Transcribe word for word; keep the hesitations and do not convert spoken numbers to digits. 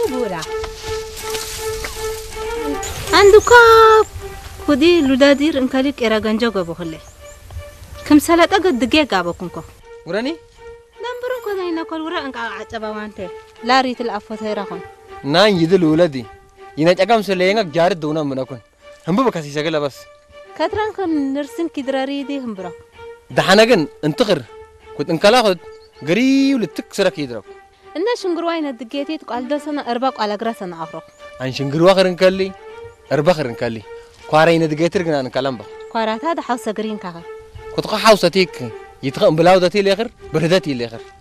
بورا عندك خدي لودادير انكاليك إراغانجو غابو خلي كم سالة أقد دقيقة غابو كنكو وراني دمبرون كو داينا كل ورا انك عجبا وانتي لا ريت الأفوت هيراخون نان يدل ولدي يناج أقام سلينك جارد دونا منكون هم بكاسي سجلا بس كاتران كن نرسن كدراري دي هم برا دحنا جن انتقر كنت انكلا خد قريب لتكسرك يدرك إننا شنقروين الدقيقتي تقال ده سنة أرباق على قراسنا أفرق عن شنقروا خرن كلي أربع خرن كلي قارين دقيقتي رجعنا نكلم بق قارات هذا حوسة قرين كاغر كنت قا حوستيك يتقن بلاودتي الآخر بردتي الآخر